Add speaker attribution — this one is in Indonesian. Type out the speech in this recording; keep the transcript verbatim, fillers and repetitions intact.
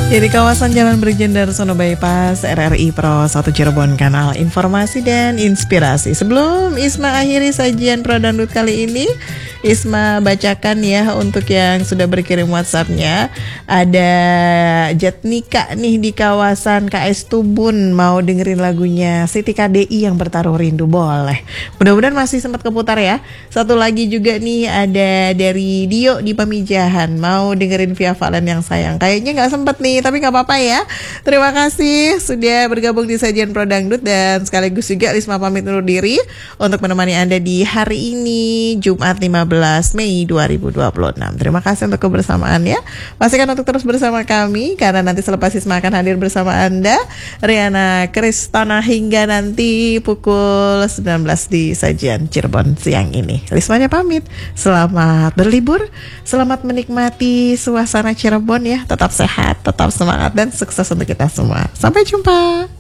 Speaker 1: Ya, di kawasan Jalan Brigjen Darsono Bypass, R R I Pro satu Cirebon, kanal informasi dan inspirasi. Sebelum Isma akhiri sajian Pro Dangdut kali ini, Isma bacakan ya untuk yang sudah berkirim WhatsApp-nya. Ada Jatnika nih di kawasan K S Tubun, mau dengerin lagunya Siti K D I yang bertaruh rindu. Boleh, mudah-mudahan masih sempat keputar ya. Satu lagi juga nih ada dari Dio di Pamijahan, mau dengerin Via Valen yang sayang. Kayaknya gak sempat nih, tapi gak apa-apa ya. Terima kasih sudah bergabung di sajian Pro Dangdut, dan sekaligus juga Risma pamit undur diri untuk menemani Anda di hari ini, Jumat lima belas Mei dua ribu dua puluh enam. Terima kasih untuk kebersamaannya. Pastikan untuk terus bersama kami, karena nanti selepas Risma akan hadir bersama Anda, Riana Kristana, hingga nanti pukul sembilan belas di sajian Cirebon siang ini. Rismanya pamit. Selamat berlibur, selamat menikmati suasana Cirebon ya. Tetap sehat, tetap semangat, dan sukses untuk kita semua. Sampai jumpa.